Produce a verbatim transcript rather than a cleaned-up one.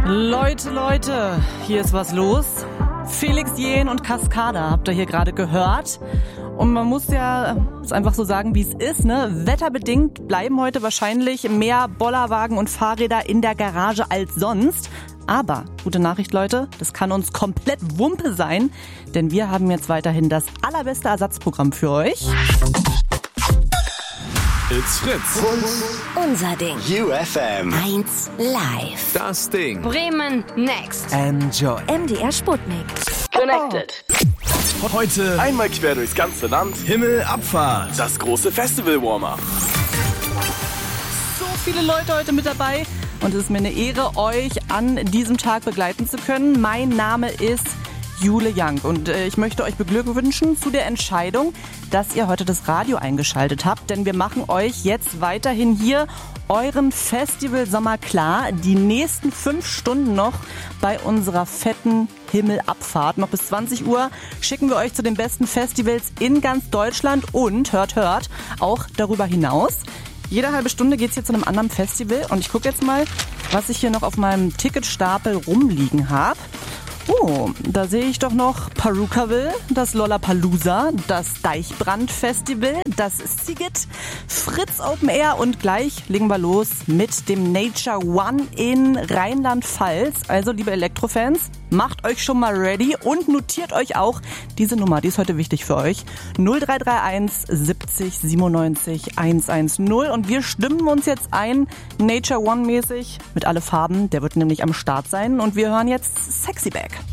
Leute, Leute, hier ist was los. Felix Jähn und Cascada habt ihr hier gerade gehört. Und man muss ja es einfach so sagen, wie es ist, ne? Wetterbedingt bleiben heute wahrscheinlich mehr Bollerwagen und Fahrräder in der Garage als sonst. Aber, gute Nachricht, Leute, das kann uns komplett Wumpe sein, denn wir haben jetzt weiterhin das allerbeste Ersatzprogramm für euch. It's Fritz. Unser Ding. U F M. eins live. Das Ding. Bremen Next. Enjoy. M D R Sputnik. Connected. Heute Einmal quer durchs ganze Land. Himmelabfahrt. Das große Festival-Warm-Up. So viele Leute heute mit dabei und es ist mir eine Ehre, euch an diesem Tag begleiten zu können. Mein Name ist Jule Young und äh, ich möchte euch beglückwünschen zu der Entscheidung, dass ihr heute das Radio eingeschaltet habt, denn wir machen euch jetzt weiterhin hier euren Festival-Sommer klar. Die nächsten fünf Stunden noch bei unserer fetten Himmelabfahrt. Noch bis zwanzig Uhr schicken wir euch zu den besten Festivals in ganz Deutschland und, hört, hört, auch darüber hinaus. Jede halbe Stunde geht's hier zu einem anderen Festival und ich gucke jetzt mal, was ich hier noch auf meinem Ticketstapel rumliegen habe. Oh, da sehe ich doch noch Perukaville, das Lollapalooza, das Deichbrand-Festival, das Siget, Fritz Open Air und gleich legen wir los mit dem Nature One in Rheinland-Pfalz. Also, liebe Elektrofans, macht euch schon mal ready und notiert euch auch diese Nummer, die ist heute wichtig für euch. null drei drei eins siebzig siebenundneunzig hundertzehn und wir stimmen uns jetzt ein, Nature One-mäßig, mit alle Farben, der wird nämlich am Start sein und wir hören jetzt Sexy Back.